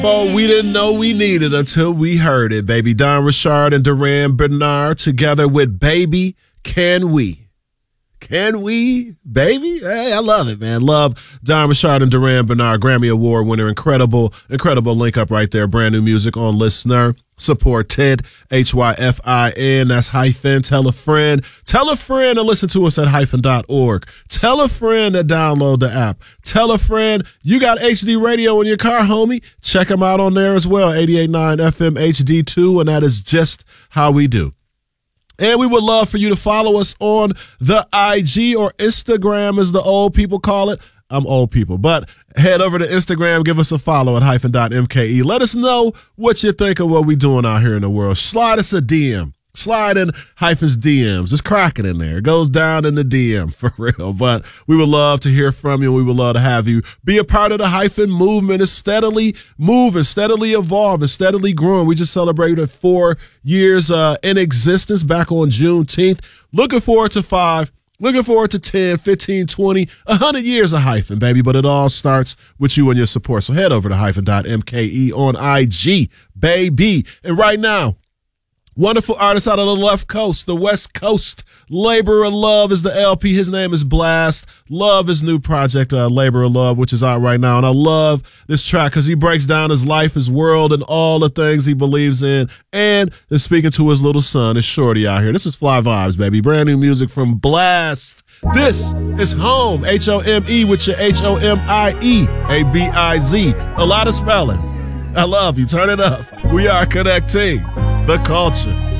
Oh, we didn't know we needed until we heard it, baby. Don Richard and Duran Bernard together with Baby, Can We? Can we, baby? Hey, I love it, man. Love Don Richard and Duran Bernard, Grammy Award winner. Incredible link up right there. Brand new music on Listener. Supported, HYFIN. That's hyphen. Tell a friend. Tell a friend to listen to us at hyphen.org. Tell a friend to download the app. Tell a friend you got HD radio in your car, homie. Check them out on there as well. 88.9 FM HD2, and that is just how we do. And we would love for you to follow us on the IG or Instagram, as the old people call it. I'm old people, but head over to Instagram, give us a follow at hyphen.mke. Let us know what you think of what we doing out here in the world. Slide us a DM. Slide in Hyphen's DMs. It's cracking in there. It goes down in the DM for real. But we would love to hear from you. We would love to have you be a part of the Hyphen movement. It's steadily moving, steadily evolving, steadily growing. We just celebrated 4 years in existence back on Juneteenth. Looking forward to 5. Looking forward to 10, 15, 20, 100 years of Hyphen, baby. But it all starts with you and your support. So head over to hyphen.mke on IG, baby. And right now, wonderful artist out of the left coast, the West Coast. Labor of Love is the LP. His name is Blast. Love his new project, Labor of Love, which is out right now. And I love this track because he breaks down his life, his world, and all the things he believes in. And is speaking to his little son, his shorty out here. This is Fly Vibes, baby. Brand new music from Blast. This is Home, H-O-M-E with your H-O-M-I-E, A-B-I-Z. A lot of spelling. I love you. Turn it up. We are connecting the culture.